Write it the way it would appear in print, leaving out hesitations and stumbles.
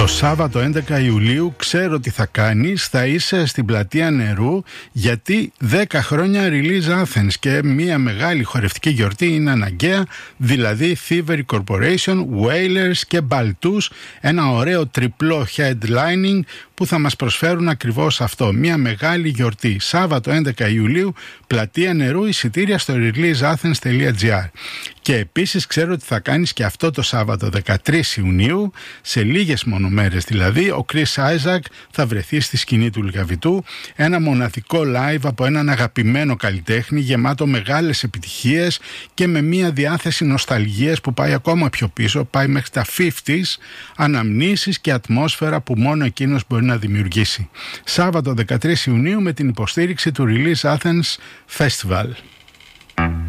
Το Σάββατο 11 Ιουλίου ξέρω τι θα κάνεις, θα είσαι στην Πλατεία Νερού, γιατί 10 χρόνια Release Athens και μια μεγάλη χορευτική γιορτή είναι αναγκαία, δηλαδή Thievery Corporation, Wailers και Baltus, ένα ωραίο τριπλό headlining που θα μας προσφέρουν ακριβώς αυτό, μια μεγάλη γιορτή. Σάββατο 11 Ιουλίου, Πλατεία Νερού, εισιτήρια στο releaseathens.gr. Και επίσης ξέρω ότι θα κάνεις και αυτό το Σάββατο 13 Ιουνίου, σε λίγες μόνο μέρες δηλαδή, ο Chris Isaak θα βρεθεί στη σκηνή του Λυκαβητού, ένα μοναδικό live από έναν αγαπημένο καλλιτέχνη γεμάτο μεγάλες επιτυχίες και με μια διάθεση νοσταλγίας που πάει ακόμα πιο πίσω, πάει μέχρι τα 50s, αναμνήσεις και ατμόσφαιρα που μόνο εκείνος μπορεί να δημιουργήσει. Σάββατο 13 Ιουνίου με την υποστήριξη του Release Athens Festival.